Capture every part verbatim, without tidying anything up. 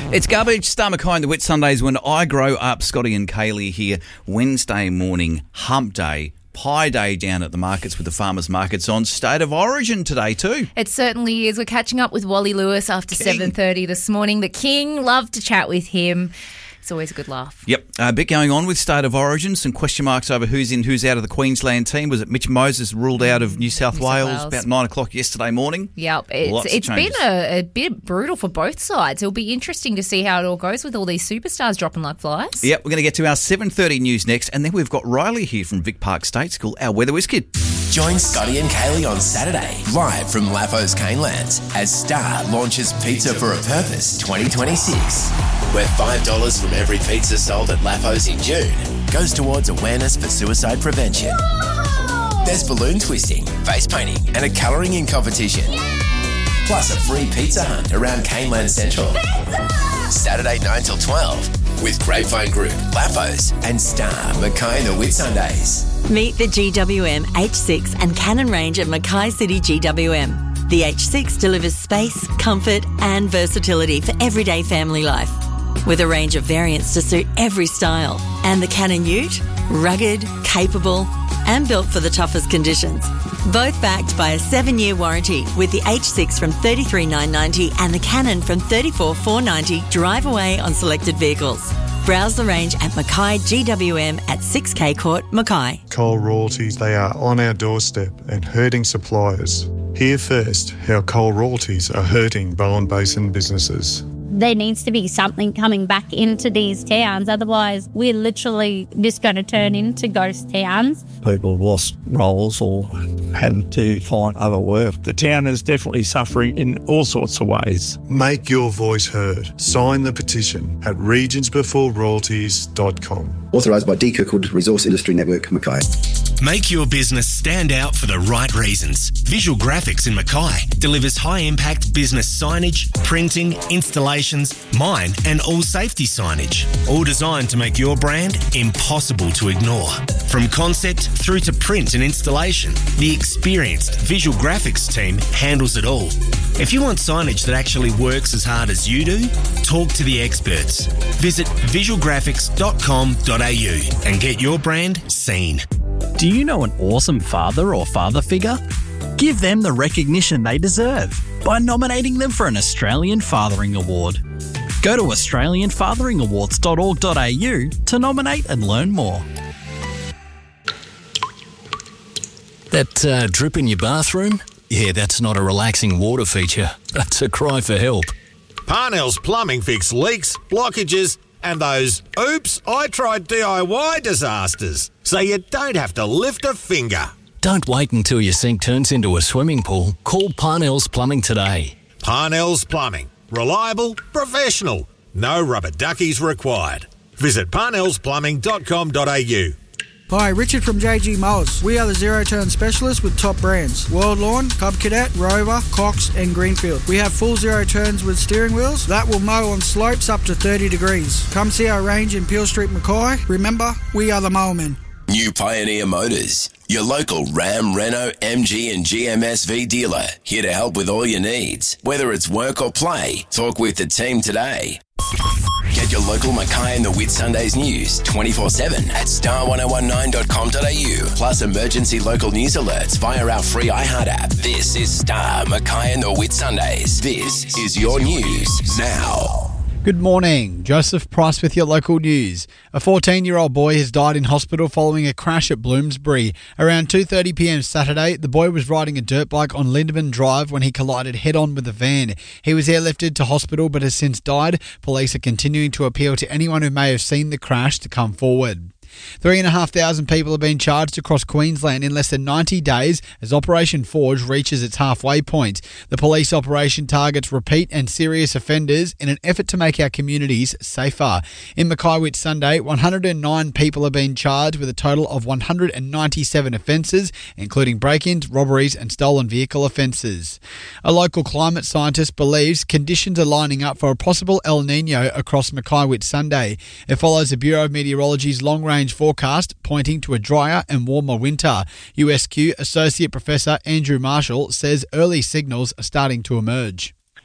It's Garbage, Star Mackay and the Whitsundays when I grow up. Scotty and Kaylee here. Wednesday morning, hump day, pie day down at the markets with the farmers markets on. State of Origin today too. It certainly is. We're catching up with Wally Lewis after seven thirty this morning. The King, love to chat with him. It's always a good laugh. Yep. A bit going on with State of Origin. Some question marks over who's in, who's out of the Queensland team. Was it Mitch Moses ruled out of New South, New Wales, South Wales about nine o'clock yesterday morning? Yep. It's, it's been a, a bit brutal for both sides. It'll be interesting to see how it all goes with all these superstars dropping like flies. Yep. We're going to get to our seven thirty news next. And then we've got Riley here from Vic Park State School, our weather whiz kid. Join Scotty and Kaylee on Saturday, live from Lafo's Canelands, as Star launches Pizza for a Purpose twenty twenty-six, where five dollars from every pizza sold at Lafo's in June goes towards awareness for suicide prevention. Whoa! There's balloon twisting, face painting and a colouring in competition. Yeah! Plus a free pizza hunt around Caneland Central. Pizza! Saturday nine till twelve with Grapevine Group, Lafo's and Star Mackay and the Whitsundays. Meet the G W M H six and Cannon range at Mackay City G W M. The H six delivers space, comfort and versatility for everyday family life, with a range of variants to suit every style. And the Cannon Ute, rugged, capable and built for the toughest conditions. Both backed by a seven-year warranty, with the H six from thirty-three thousand nine hundred ninety dollars and the Cannon from thirty-four thousand four hundred ninety dollars drive away on selected vehicles. Browse the range at Mackay G W M at six K Court, Mackay. Coal royalties, they are on our doorstep and hurting suppliers. Hear first how coal royalties are hurting Bowen Basin businesses. There needs to be something coming back into these towns, otherwise we're literally just going to turn into ghost towns. People have lost roles or had to find other work. The town is definitely suffering in all sorts of ways. Make your voice heard. Sign the petition at regions before royalties dot com. Authorised by D. Kirkwood Resource Industry Network, Mackay. Make your business stand out for the right reasons. Visual Graphics in Mackay delivers high-impact business signage, printing, installations, mine and all safety signage. All designed to make your brand impossible to ignore. From concept through to print and installation, the experienced Visual Graphics team handles it all. If you want signage that actually works as hard as you do, talk to the experts. Visit visual graphics dot com dot a u and get your brand seen. Do you know an awesome father or father figure? Give them the recognition they deserve by nominating them for an Australian Fathering Award. Go to australian fathering awards dot org dot a u to nominate and learn more. That uh, drip in your bathroom? Yeah, that's not a relaxing water feature. That's a cry for help. Parnell's Plumbing fix leaks, blockages and those oops, I tried D I Y disasters, so you don't have to lift a finger. Don't wait until your sink turns into a swimming pool. Call Parnell's Plumbing today. Parnell's Plumbing. Reliable, professional. No rubber duckies required. Visit parnells plumbing dot com dot a u. Hi, Richard from J G Mowers. We are the zero-turn specialists with top brands. World Lawn, Cub Cadet, Rover, Cox and Greenfield. We have full zero turns with steering wheels that will mow on slopes up to thirty degrees. Come see our range in Peel Street, Mackay. Remember, we are the mowermen. New Pioneer Motors, your local Ram, Renault, M G and G M S V dealer. Here to help with all your needs. Whether it's work or play, talk with the team today. Get your local Mackay and the Whitsundays news twenty-four seven at star ten nineteen dot com dot a u. Plus emergency local news alerts via our free iHeart app. This is Star Mackay and the Whitsundays. This is your news now. Good morning. Joseph Price with your local news. A fourteen-year-old boy has died in hospital following a crash at Bloomsbury. Around two thirty p m Saturday, the boy was riding a dirt bike on Lindeman Drive when he collided head-on with a van. He was airlifted to hospital but has since died. Police are continuing to appeal to anyone who may have seen the crash to come forward. Three and a half thousand people have been charged across Queensland in less than ninety days as Operation Forge reaches its halfway point. The police operation targets repeat and serious offenders in an effort to make our communities safer. In Mackay Whitsunday, one hundred nine people have been charged with a total of one hundred ninety-seven offences, including break-ins, robberies and stolen vehicle offences. A local climate scientist believes conditions are lining up for a possible El Nino across Mackay Whitsunday. It follows the Bureau of Meteorology's long-range forecast pointing to a drier and warmer winter. U S Q Associate Professor Andrew Marshall says early signals are starting to emerge.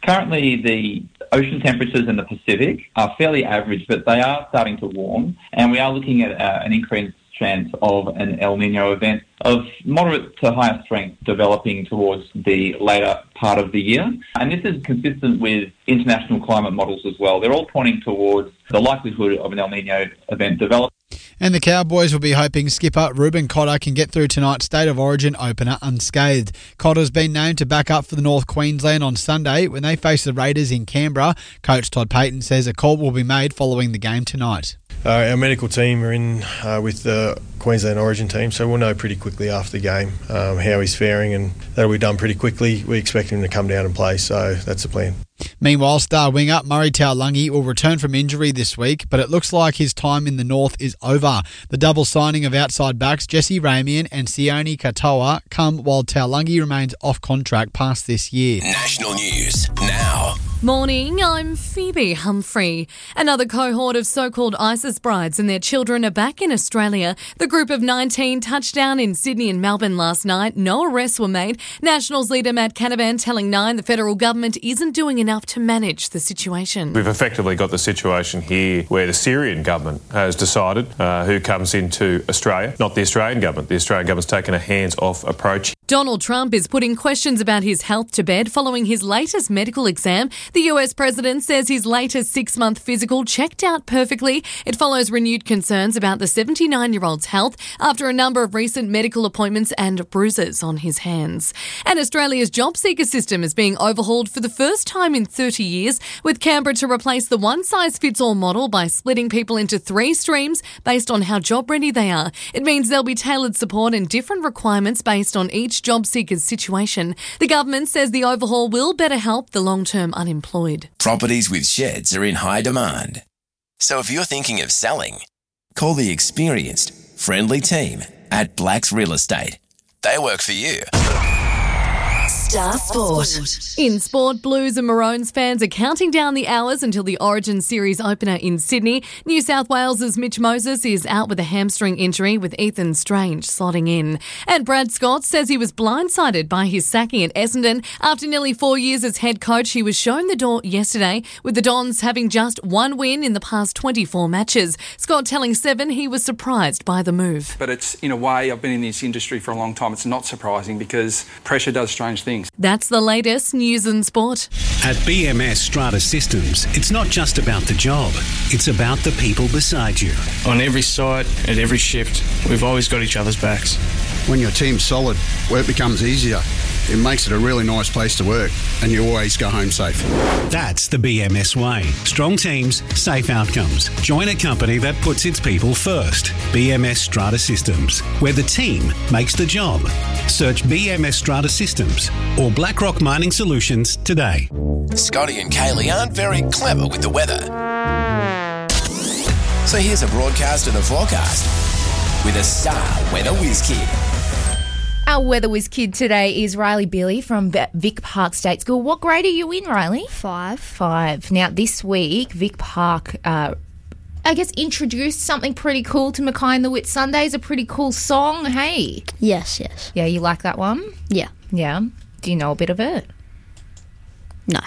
Currently, the ocean temperatures in the Pacific are fairly average, but they are starting to warm, and we are looking at uh, an increased chance of an El Nino event of moderate to higher strength developing towards the later part of the year. And this is consistent with international climate models as well. They're all pointing towards the likelihood of an El Nino event developing. And the Cowboys will be hoping skipper Ruben Cotter can get through tonight's State of Origin opener unscathed. Cotter's been named to back up for the North Queensland on Sunday when they face the Raiders in Canberra. Coach Todd Payton says a call will be made following the game tonight. Uh, our medical team are in uh, with the Queensland Origin team, so we'll know pretty quickly after the game um, how he's faring, and that'll be done pretty quickly. We expect him to come down and play, so that's the plan. Meanwhile, star winger Murray Taulagi will return from injury this week, but it looks like his time in the North is over. The double signing of outside backs Jesse Ramian and Sione Katoa come while Taulagi remains off contract past this year. National News now. Morning, I'm Phoebe Humphrey. Another cohort of so-called ISIS brides and their children are back in Australia. The group of nineteen touched down in Sydney and Melbourne last night. No arrests were made. Nationals leader Matt Canavan telling Nine the federal government isn't doing enough to manage the situation. We've effectively got the situation here where the Syrian government has decided uh, who comes into Australia, not the Australian government. The Australian government's taken a hands-off approach. Donald Trump is putting questions about his health to bed following his latest medical exam. The U S president says his latest six-month physical checked out perfectly. It follows renewed concerns about the seventy-nine-year-old's health after a number of recent medical appointments and bruises on his hands. And Australia's job seeker system is being overhauled for the first time in thirty years, with Canberra to replace the one-size-fits-all model by splitting people into three streams based on how job-ready they are. It means there'll be tailored support and different requirements based on each job seeker's situation. The government says the overhaul will better help the long-term unemployed. Properties with sheds are in high demand. So if you're thinking of selling, call the experienced, friendly team at Blacks Real Estate. They work for you. Star Sport. In sport, Blues and Maroons fans are counting down the hours until the Origin Series opener in Sydney. New South Wales's Mitch Moses is out with a hamstring injury, with Ethan Strange slotting in. And Brad Scott says he was blindsided by his sacking at Essendon. After nearly four years as head coach, he was shown the door yesterday, with the Dons having just one win in the past twenty-four matches. Scott telling Seven he was surprised by the move. But it's, in a way, I've been in this industry for a long time. It's not surprising because pressure does strange things. That's the latest news and sport. At B M S Strata Systems, it's not just about the job, it's about the people beside you. On every site, at every shift, we've always got each other's backs. When your team's solid, work becomes easier. It makes it a really nice place to work, and you always go home safe. That's the B M S way. Strong teams, safe outcomes. Join a company that puts its people first. B M S Strata Systems, where the team makes the job. Search B M S Strata Systems or BlackRock Mining Solutions today. Scotty and Kaylee aren't very clever with the weather. So here's a broadcast of the forecast with a star weather whiz kid. Our weather whiz kid today is Riley Billy from Vic Park State School. What grade are you in, Riley? Five. Five. Now, this week, Vic Park, uh, I guess, introduced something pretty cool to Mackay and the Whitsundays, a pretty cool song. Hey. Yes, yes. Yeah, you like that one? Yeah. Yeah. Do you know a bit of it? No.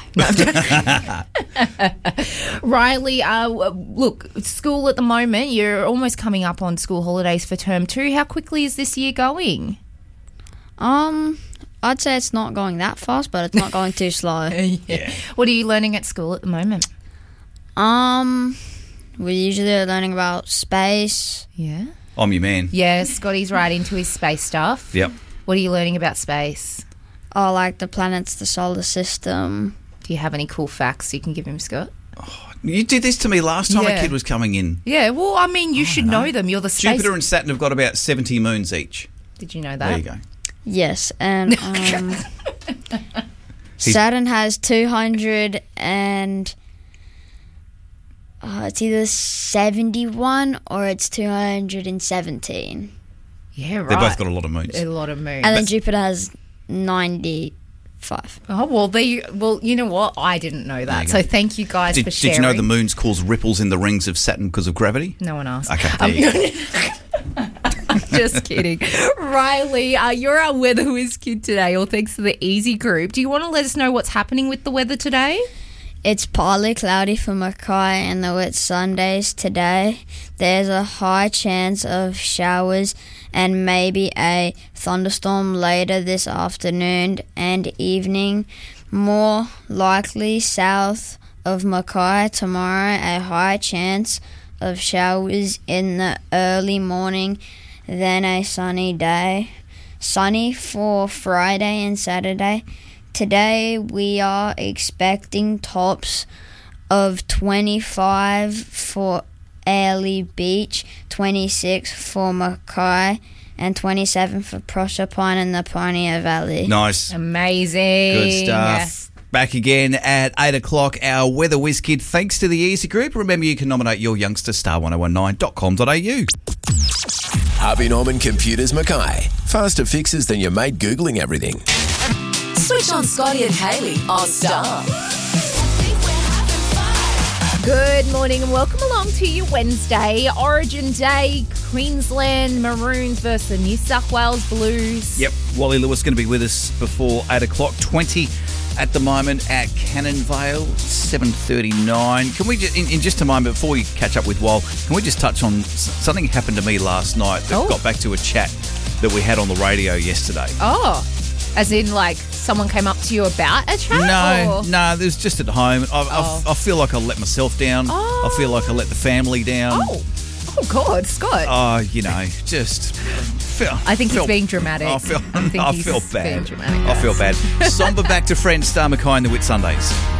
Riley, uh, look, school at the moment, you're almost coming up on school holidays for term two. How quickly is this year going? Um, I'd say it's not going that fast, but it's not going too slow. Yeah. What are you learning at school at the moment? Um, we're usually learning about space. Yeah. I'm your man. Yeah, Scotty's right into his space stuff. Yep. What are you learning about space? Oh, like the planets, the solar system. Do you have any cool facts you can give him, Scott? Oh, you did this to me last time Yeah. a kid was coming in. Yeah, well, I mean, you should know. know them. You're the space... Jupiter and Saturn have got about seventy moons each. Did you know that? There you go. Yes, and um, Saturn has two hundred and uh, it's either seventy-one or it's two hundred seventeen. Yeah, right. They've both got a lot of moons. A lot of moons. And then Jupiter has ninety-five. Oh, well, they, well, you know what? I didn't know that. So thank you guys did, for sharing. Did you know the moons cause ripples in the rings of Saturn because of gravity? No one asked. Okay, there Um, you go. Just kidding. Riley, uh, you're our weather whiz kid today, all thanks to the Easy Group. Do you want to let us know what's happening with the weather today? It's partly cloudy for Mackay and the Whitsundays today. There's a high chance of showers and maybe a thunderstorm later this afternoon and evening. More likely south of Mackay tomorrow, a high chance of showers in the early morning, then a sunny day. Sunny for Friday and Saturday. Today we are expecting tops of twenty-five for Airlie Beach, twenty-six for Mackay, and twenty-seven for Proserpine and the Pioneer Valley. Nice. Amazing. Good stuff. Back again at eight o'clock, our Weather Whiz Kid, thanks to the Easy Group. Remember, you can nominate your youngster, star ten nineteen dot com dot a u. Harvey Norman Computers Mackay. Faster fixes than your mate Googling everything. Switch on Scotty and Hayley on Star. Good morning and welcome along to your Wednesday. Origin Day, Queensland Maroons versus the New South Wales Blues. Yep, Wally Lewis going to be with us before eight o'clock. twenty at the moment at Cannon Vale, seven thirty-nine. Can we just, in, in just a moment, before we catch up with Wal, can we just touch on something that happened to me last night that Oh. got back to a chat that we had on the radio yesterday? Oh, as in like someone came up to you about a chat? No, or? no, it was just at home. I, Oh. I, I feel like I let myself down. Oh. I feel like I let the family down. Oh, oh God, Scott. Oh, you know, just feel. I think feel, he's being dramatic. I feel. I think I he's feel being bad. dramatic, I feel bad. Somber back to friends, Star Mackay and the Whitsundays.